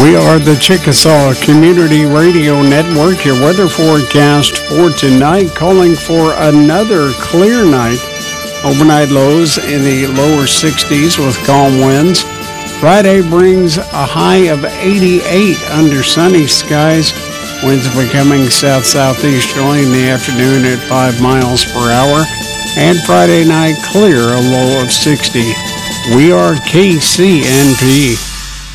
We are the Chickasaw Community Radio Network. Your weather forecast for tonight, calling for another clear night. Overnight lows in the lower 60s with calm winds. Friday brings a high of 88 under sunny skies. Winds becoming south-southeasterly in the afternoon at 5 miles per hour. And Friday night clear, a low of 60. We are KCNP.